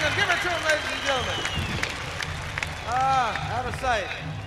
Give it to him, ladies and gentlemen. Ah, out of sight.